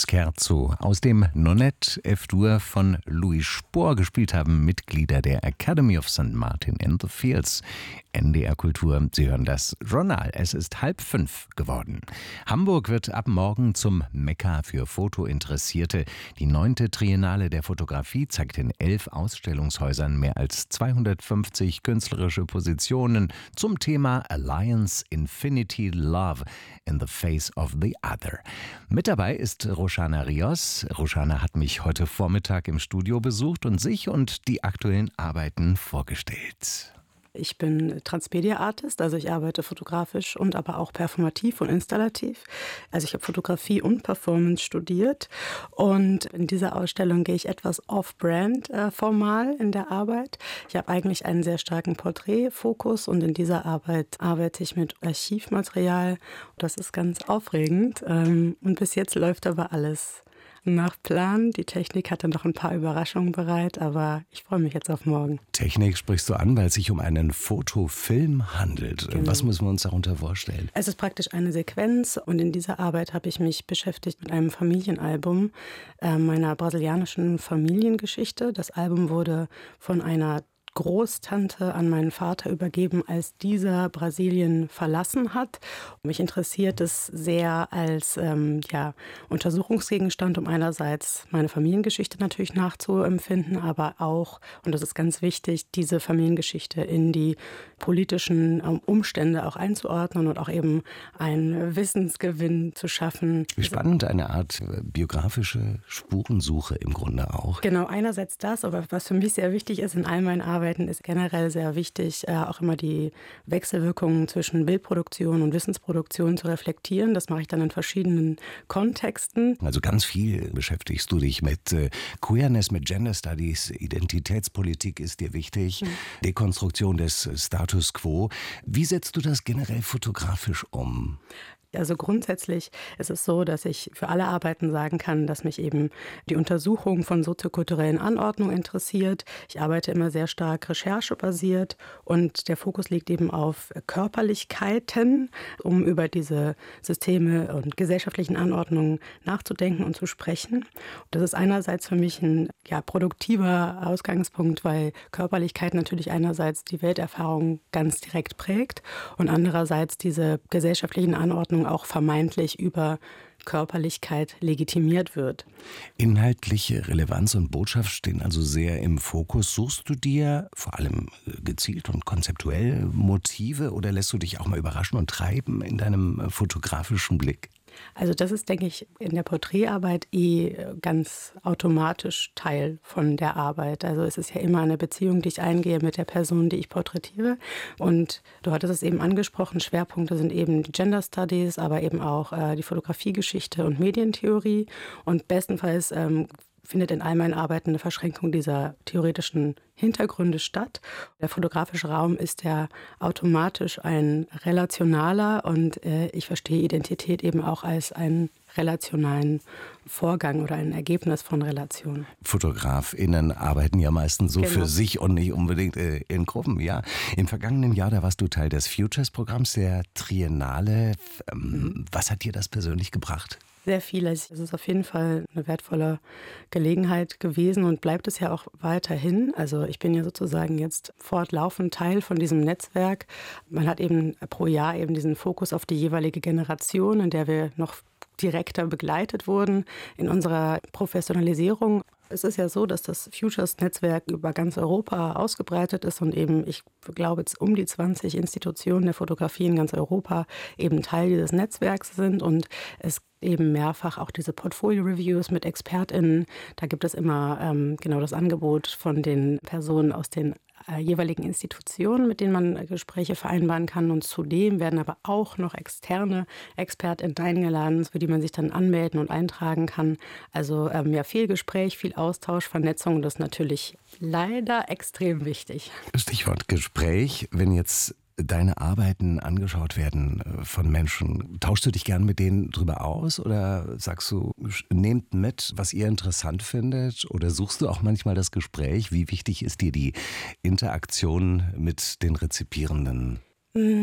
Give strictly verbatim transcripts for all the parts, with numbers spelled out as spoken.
Scherzo aus dem Nonette F-Dur von Louis Spohr. Gespielt haben Mitglieder der Academy of Sankt Martin in the Fields. N D R Kultur, Sie hören das Journal. Es ist halb fünf geworden. Hamburg wird ab morgen zum Mekka für Fotointeressierte. Die neunte Triennale der Fotografie zeigt in elf Ausstellungshäusern mehr als zweihundertfünfzig künstlerische Positionen zum Thema Alliance, Infinity, Love in the Face of the Other. Mit dabei ist Roshana Rios. Roshana hat mich heute Vormittag im Studio besucht und sich und die aktuellen Arbeiten vorgestellt. Ich bin Transmedia-Artist, also ich arbeite fotografisch und aber auch performativ und installativ. Also ich habe Fotografie und Performance studiert und in dieser Ausstellung gehe ich etwas off-brand äh, formal in der Arbeit. Ich habe eigentlich einen sehr starken Porträtfokus und in dieser Arbeit arbeite ich mit Archivmaterial. Das ist ganz aufregend ähm, und bis jetzt läuft aber alles nach Plan. Die Technik hatte noch ein paar Überraschungen bereit, aber ich freue mich jetzt auf morgen. Technik sprichst du an, weil es sich um einen Fotofilm handelt. Genau. Was müssen wir uns darunter vorstellen? Es ist praktisch eine Sequenz und in dieser Arbeit habe ich mich beschäftigt mit einem Familienalbum äh, meiner brasilianischen Familiengeschichte. Das Album wurde von einer Großtante an meinen Vater übergeben, als dieser Brasilien verlassen hat. Mich interessiert es sehr als ähm, ja, Untersuchungsgegenstand, um einerseits meine Familiengeschichte natürlich nachzuempfinden, aber auch, und das ist ganz wichtig, diese Familiengeschichte in die politischen ähm, Umstände auch einzuordnen und auch eben einen Wissensgewinn zu schaffen. Spannend, eine Art biografische Spurensuche im Grunde auch. Genau, einerseits das, aber was für mich sehr wichtig ist in all meinen Arbeiten, ist generell sehr wichtig, äh, auch immer die Wechselwirkungen zwischen Bildproduktion und Wissensproduktion zu reflektieren. Das mache ich dann in verschiedenen Kontexten. Also ganz viel beschäftigst du dich mit äh, Queerness, mit Gender Studies, Identitätspolitik ist dir wichtig, mhm. Dekonstruktion des Status Quo. Wie setzt du das generell fotografisch um? Also grundsätzlich ist es so, dass ich für alle Arbeiten sagen kann, dass mich eben die Untersuchung von soziokulturellen Anordnungen interessiert. Ich arbeite immer sehr stark recherchebasiert und der Fokus liegt eben auf Körperlichkeiten, um über diese Systeme und gesellschaftlichen Anordnungen nachzudenken und zu sprechen. Das ist einerseits für mich ein ja, produktiver Ausgangspunkt, weil Körperlichkeit natürlich einerseits die Welterfahrung ganz direkt prägt und andererseits diese gesellschaftlichen Anordnungen auch vermeintlich über Körperlichkeit legitimiert wird. Inhaltliche Relevanz und Botschaft stehen also sehr im Fokus. Suchst du dir vor allem gezielt und konzeptuell Motive oder lässt du dich auch mal überraschen und treiben in deinem fotografischen Blick? Also das ist, denke ich, in der Porträtarbeit eh ganz automatisch Teil von der Arbeit. Also es ist ja immer eine Beziehung, die ich eingehe mit der Person, die ich porträtiere. Und du hattest es eben angesprochen, Schwerpunkte sind eben die Gender Studies, aber eben auch äh, die Fotografiegeschichte und Medientheorie. Und bestenfalls ähm, findet in all meinen Arbeiten eine Verschränkung dieser theoretischen Hintergründe statt. Der fotografische Raum ist ja automatisch ein relationaler und äh, ich verstehe Identität eben auch als einen relationalen Vorgang oder ein Ergebnis von Relationen. FotografInnen arbeiten ja meistens so genau. für sich und nicht unbedingt äh, in Gruppen. Ja. Im vergangenen Jahr, da warst du Teil des Futures-Programms der Triennale. Ähm, mhm. Was hat dir das persönlich gebracht? Sehr vieles. Es ist auf jeden Fall eine wertvolle Gelegenheit gewesen und bleibt es ja auch weiterhin. Also ich bin ja sozusagen jetzt fortlaufend Teil von diesem Netzwerk. Man hat eben pro Jahr eben diesen Fokus auf die jeweilige Generation, in der wir noch direkter begleitet wurden in unserer Professionalisierung. Es ist ja so, dass das Futures-Netzwerk über ganz Europa ausgebreitet ist und eben, ich glaube, jetzt um die zwanzig Institutionen der Fotografie in ganz Europa eben Teil dieses Netzwerks sind und es eben mehrfach auch diese Portfolio-Reviews mit ExpertInnen. Da gibt es immer ähm, genau das Angebot von den Personen aus den äh, jeweiligen Institutionen, mit denen man äh, Gespräche vereinbaren kann. Und zudem werden aber auch noch externe ExpertInnen eingeladen, für die man sich dann anmelden und eintragen kann. Also ähm, ja, viel Gespräch, viel Austausch, Vernetzung, das ist natürlich leider extrem wichtig. Stichwort Gespräch, wenn jetzt deine Arbeiten angeschaut werden von Menschen, tauschst du dich gern mit denen drüber aus oder sagst du, nehmt mit, was ihr interessant findet oder suchst du auch manchmal das Gespräch? Wie wichtig ist dir die Interaktion mit den Rezipierenden?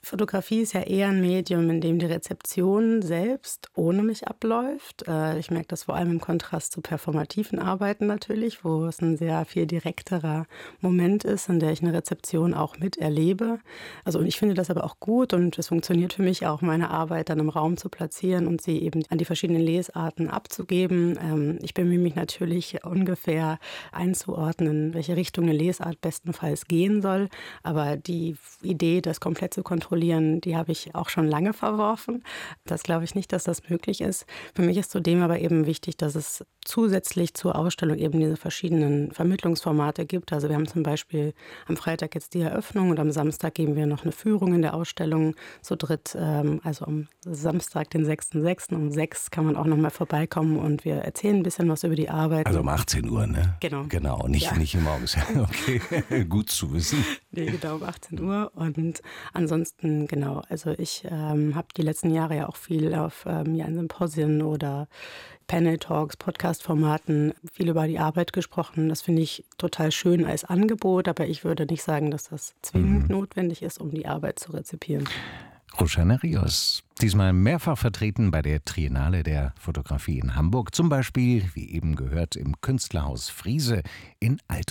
Fotografie ist ja eher ein Medium, in dem die Rezeption selbst ohne mich abläuft. Äh, Ich merke das vor allem im Kontrast zu performativen Arbeiten natürlich, wo es ein sehr viel direkterer Moment ist, in der ich eine Rezeption auch miterlebe. Also und ich finde das aber auch gut und es funktioniert für mich auch, meine Arbeit dann im Raum zu platzieren und sie eben an die verschiedenen Lesarten abzugeben. Ähm, Ich bemühe mich natürlich ungefähr einzuordnen, in welche Richtung eine Lesart bestenfalls gehen soll. Aber die Idee, das komplett zu kontrollieren, die habe ich auch schon lange verworfen. Das glaube ich nicht, dass das möglich ist. Für mich ist zudem aber eben wichtig, dass es zusätzlich zur Ausstellung eben diese verschiedenen Vermittlungsformate gibt. Also wir haben zum Beispiel am Freitag jetzt die Eröffnung und am Samstag geben wir noch eine Führung in der Ausstellung zu dritt. Ähm, Also am Samstag, den sechsten sechsten um sechs kann man auch noch mal vorbeikommen und wir erzählen ein bisschen was über die Arbeit. Also um achtzehn Uhr, ne? Genau. Genau, nicht, Ja. nicht morgens. Okay, gut zu wissen. Nee, genau, um achtzehn Uhr. Und ansonsten, genau, also ich ähm, habe die letzten Jahre ja auch viel auf ähm, ja, in Symposien oder Panel-Talks, Podcast-Formaten viel über die Arbeit gesprochen. Das finde ich total schön als Angebot, aber ich würde nicht sagen, dass das zwingend notwendig ist, um die Arbeit zu rezipieren. Roxana Rios, diesmal mehrfach vertreten bei der Triennale der Fotografie in Hamburg, zum Beispiel, wie eben gehört, im Künstlerhaus Friese in Alt